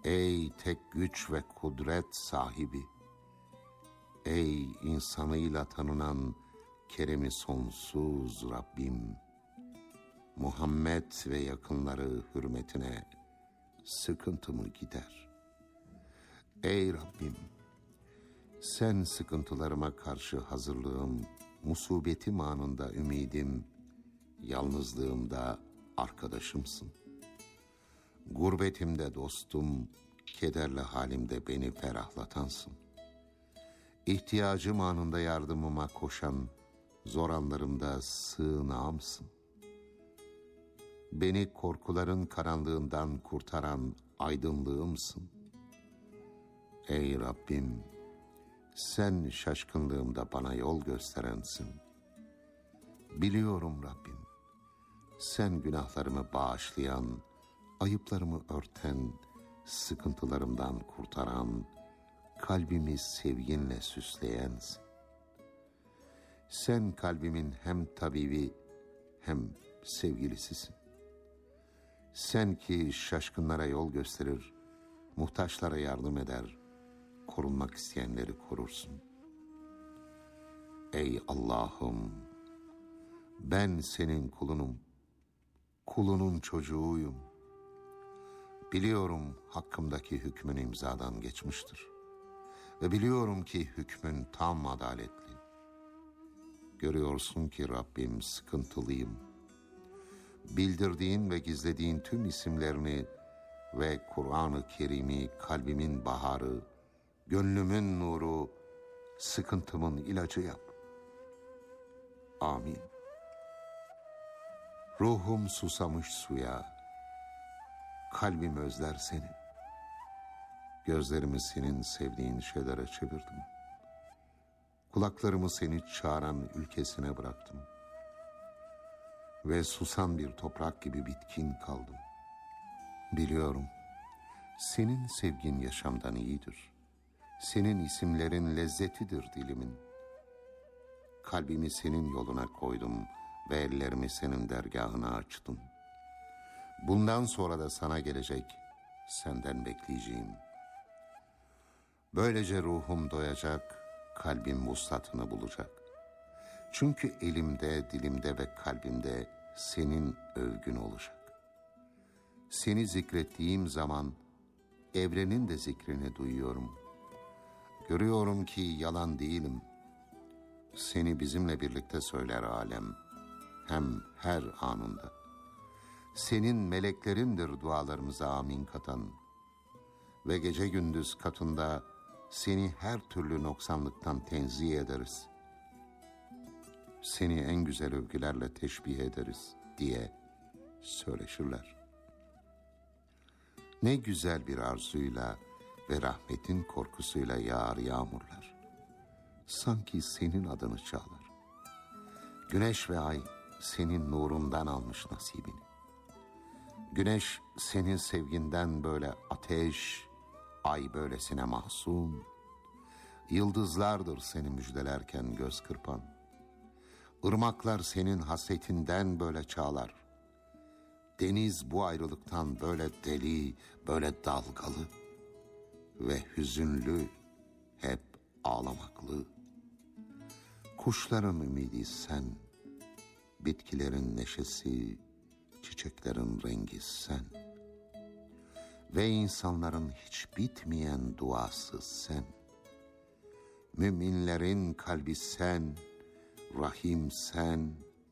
Ey tek güç ve kudret sahibi, ey insanıyla tanınan keremi sonsuz Rabbim, Muhammed ve yakınları hürmetine sıkıntımı gider. Ey Rabbim, sen sıkıntılarıma karşı hazırlığım, musibetim anında ümidim, yalnızlığımda arkadaşımsın. Gurbetimde dostum, kederli halimde beni ferahlatansın. İhtiyacım anında yardımıma koşan, zor anlarımda sığınağımsın. Beni korkuların karanlığından kurtaran aydınlığımsın. Ey Rabbim, sen şaşkınlığımda bana yol gösterensin. Biliyorum Rabbim, sen günahlarımı bağışlayan, ayıplarımı örten, sıkıntılarımdan kurtaran, kalbimi sevginle süsleyensin. Sen kalbimin hem tabibi hem sevgilisisin. Sen ki şaşkınlara yol gösterir, muhtaçlara yardım eder, korunmak isteyenleri korursun. Ey Allah'ım, ben senin kulunum, kulunun çocuğuyum. Biliyorum hakkımdaki hükmün imzadan geçmiştir. Ve biliyorum ki hükmün tam adaletli. Görüyorsun ki Rabbim sıkıntılıyım. Bildirdiğin ve gizlediğin tüm isimlerini ve Kur'an-ı Kerim'i kalbimin baharı, gönlümün nuru, sıkıntımın ilacı yap. Amin. Ruhum susamış suya, kalbim özler seni. Gözlerimi senin sevdiğin şeylere çevirdim. Kulaklarımı seni çağıran ülkesine bıraktım. Ve susan bir toprak gibi bitkin kaldım. Biliyorum, senin sevgin yaşamdan iyidir. Senin isimlerin lezzetidir dilimin. Kalbimi senin yoluna koydum ve ellerimi senin dergahına açtım. Bundan sonra da sana gelecek, senden bekleyeceğim. Böylece ruhum doyacak, kalbim vuslatını bulacak. Çünkü elimde, dilimde ve kalbimde senin övgün olacak. Seni zikrettiğim zaman evrenin de zikrini duyuyorum. Görüyorum ki yalan değilim. Seni bizimle birlikte söyler alem, hem her anında. Senin meleklerindir dualarımıza amin katan. Ve gece gündüz katında seni her türlü noksanlıktan tenzih ederiz. Seni en güzel övgülerle teşbih ederiz diye söyleşirler. Ne güzel bir arzuyla ve rahmetin korkusuyla yağar yağmurlar. Sanki senin adını çağlar. Güneş ve ay senin nurundan almış nasibini. Güneş senin sevginden böyle ateş, ay böylesine mahzun. Yıldızlardır seni müjdelerken göz kırpan. Irmaklar senin hasretinden böyle çağlar. Deniz bu ayrılıktan böyle deli, böyle dalgalı ve hüzünlü, hep ağlamaklı. Kuşların ümidi sen, bitkilerin neşesi, çiçeklerin rengi sen. Ve insanların hiç bitmeyen duası sen. Müminlerin kalbi sen, Rahim sen.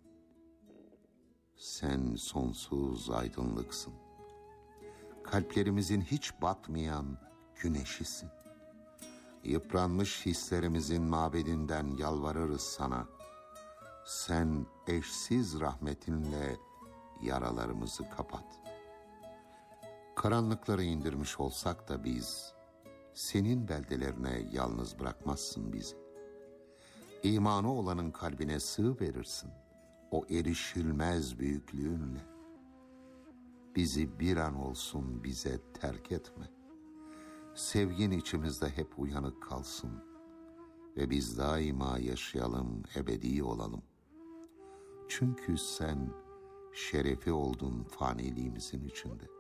Sen sonsuz aydınlıksın. Kalplerimizin hiç batmayan güneşisin. Yıpranmış hislerimizin mabedinden yalvarırız sana. Sen eşsiz rahmetinle yaralarımızı kapat. Karanlıkları indirmiş olsak da biz, senin beldelerine yalnız bırakmazsın bizi. İmanı olanın kalbine sığ verirsin, o erişilmez büyüklüğünle. Bizi bir an olsun bize terk etme. Sevgin içimizde hep uyanık kalsın ve biz daima yaşayalım, ebedi olalım. Çünkü sen şerefi oldun faniliğimizin içinde.